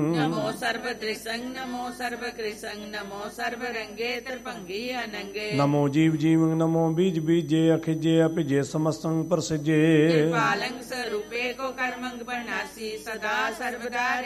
ਨਮੋ ਸਰਬ ਤ੍ਰਿਸੰਗ ਨਮੋ ਸਰਬ ਕ੍ਰਿਸੰਗ ਨਮੋ ਸਰਬ ਰੰਗੇ ਤ੍ਰਿਭੰਗੀ ਅਨੰਗੇ। ਨਮੋ ਜੀਵ ਜੀਵੰ ਨਮੋ ਬੀਜ ਬੀਜੇ ਅਖਿਜੇ ਅਪਿਜੇ ਸਮਸਤੰ ਪ੍ਰਸਿਜੇ। ਕਿਰਪਾਲੰ ਸਰੂਪੇ ਕੋ ਕਰਮੰਗ ਬਨਾਸੀ ਸਦਾ ਸਰਬਦਾ